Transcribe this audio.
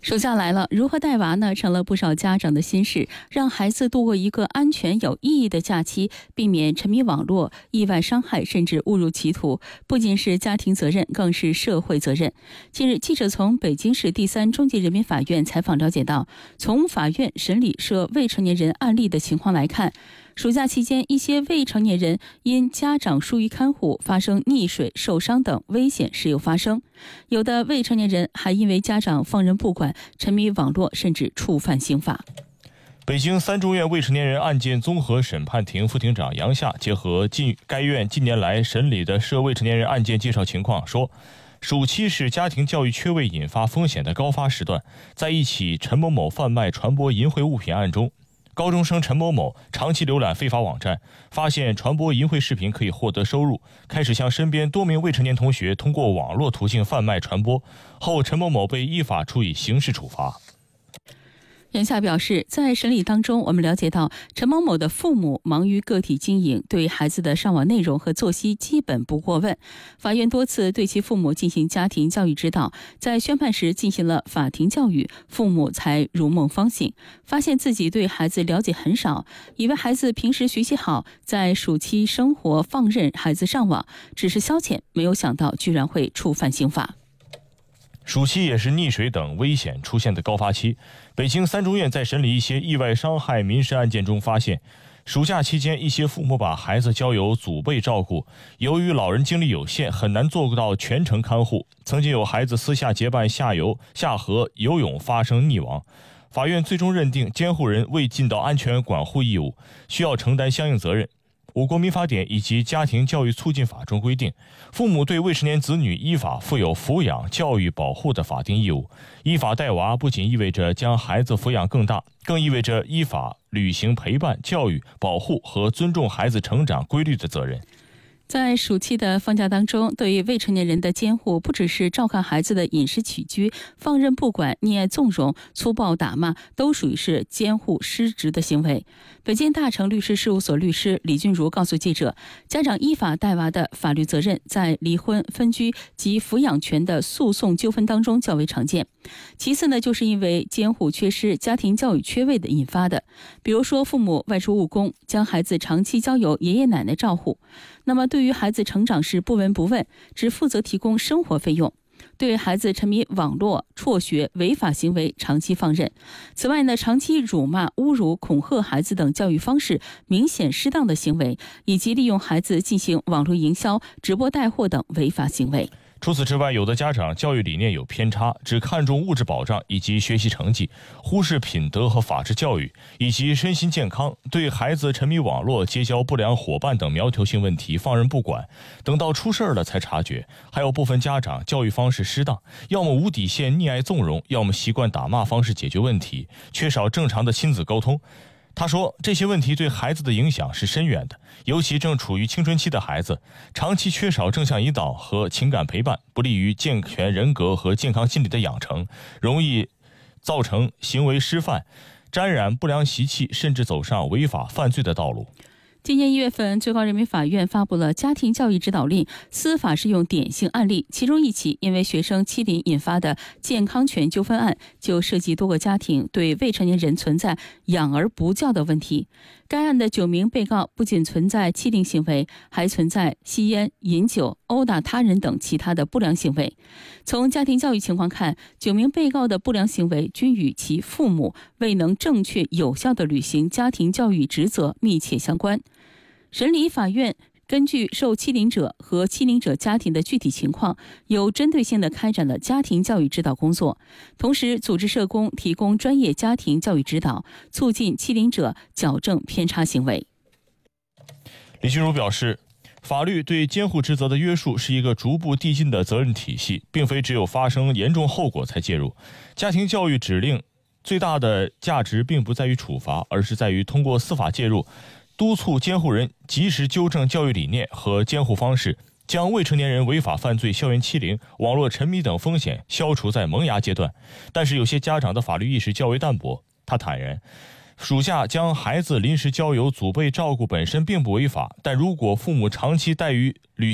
暑假来了，如何带娃呢？成了不少家长的心事。让孩子度过一个安全有意义的假期，避免沉迷网络、意外伤害甚至误入歧途，不仅是家庭责任，更是社会责任。近日，记者从北京市第三中级人民法院采访了解到，从法院审理涉未成年人案例的情况来看，暑假期间，一些未成年人因家长疏于看护发生溺水、受伤等危险时有发生。有的未成年人还因为家长放任不管，沉迷网络，甚至触犯刑法。 北京三中院未成年人案件综合审判庭副庭长杨夏结合该院近年来审理的涉未成年人案件介绍情况说，暑期是家庭教育缺位引发风险的高发时段。在一起陈某某贩卖传播淫秽物品案中，高中生陈某某长期浏览非法网站，发现传播淫秽视频可以获得收入，开始向身边多名未成年同学通过网络途径贩卖传播，后陈某某被依法处以刑事处罚。 杨夏表示，在审理当中，我们了解到陈某某的父母忙于个体经营，对孩子的上网内容和作息基本不过问。法院多次对其父母进行家庭教育指导，在宣判时进行了法庭教育，父母才如梦方醒，发现自己对孩子了解很少，以为孩子平时学习好，在暑期生活放任孩子上网，只是消遣，没有想到居然会触犯刑法。 暑期也是溺水等危险出现的高发期。北京三中院在审理一些意外伤害民事案件中发现，暑假期间一些父母把孩子交由祖辈照顾，由于老人精力有限，很难做到全程看护，曾经有孩子私下结伴下河游泳发生溺亡。法院最终认定监护人未尽到安全管护义务，需要承担相应责任。我国民法典以及家庭教育促进法中规定，父母对未成年子女依法负有抚养、教育、保护的法定义务。依法带娃不仅意味着将孩子抚养更大，更意味着依法履行陪伴、教育、保护和尊重孩子成长规律的责任。 在暑期的放假当中，对于未成年人的监护，不只是照看孩子的饮食起居，放任不管、溺爱纵容、粗暴打骂，都属于是监护失职的行为。北京大成律师事务所律师李俊如告诉记者，家长依法带娃的法律责任在离婚、分居及抚养权的诉讼纠纷当中较为常见。其次呢，就是因为监护缺失、家庭教育缺位的引发的，比如说父母外出务工，将孩子长期交由爷爷奶奶照护，那么对于孩子成长时不闻不问，只负责提供生活费用，对孩子沉迷网络、辍学、违法行为长期放任。此外呢，长期辱骂、侮辱、恐吓孩子等教育方式明显失当的行为，以及利用孩子进行网络营销、直播带货等违法行为。 除此之外，有的家长教育理念有偏差，只看重物质保障以及学习成绩，忽视品德和法治教育以及身心健康，对孩子沉迷网络、结交不良伙伴等苗头性问题放任不管，等到出事了才察觉。还有部分家长教育方式失当，要么无底线溺爱纵容，要么习惯打骂方式解决问题，缺少正常的亲子沟通。他说，这些问题对孩子的影响是深远的，尤其正处于青春期的孩子，长期缺少正向引导和情感陪伴，不利于健全人格和健康心理的养成，容易造成行为失范，沾染不良习气，甚至走上违法犯罪的道路。 今年1月份，最高人民法院发布了家庭教育指导令司法适用典型案例，其中一起因为学生欺凌引发的健康权纠纷案，就涉及多个家庭对未成年人存在养而不教的问题。该案的9名被告不仅存在欺凌行为，还存在吸烟、饮酒、殴打他人等其他的不良行为。从家庭教育情况看，9名被告的不良行为均与其父母未能正确有效地履行家庭教育职责密切相关。审理法院根据受欺凌者和欺凌者家庭的具体情况，有针对性地开展了家庭教育指导工作，同时组织社工提供专业家庭教育指导，促进欺凌者矫正偏差行为。 李俊如表示，法律对监护职责的约束是一个逐步递进的责任体系，并非只有发生严重后果才介入。家庭教育指令最大的价值并不在于处罚，而是在于通过司法介入，督促监护人及时纠正教育理念和监护方式，将未成年人违法犯罪、校园欺凌、网络沉迷等风险消除在萌芽阶段。但是有些家长的法律意识较为淡薄，他坦言，暑假将孩子临时交由祖辈照顾本身并不违法，但如果父母长期怠于履